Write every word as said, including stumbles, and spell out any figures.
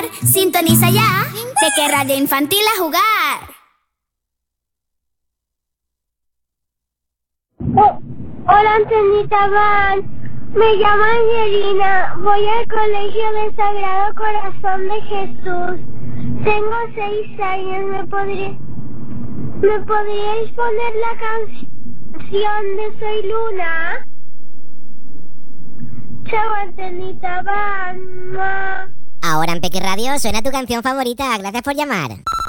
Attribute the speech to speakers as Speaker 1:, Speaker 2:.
Speaker 1: Sintoniza ya, Peque Radio Infantil a jugar.
Speaker 2: Oh, hola, Antenita Van. Me llamo Angelina. Voy al colegio de Sagrado Corazón de Jesús. Tengo seis años. ¿Me podría, ¿Me podríais poner la canción de Soy Luna? Chao, Antenita Van.
Speaker 3: Ahora en Peque Radio suena tu canción favorita. Gracias por llamar.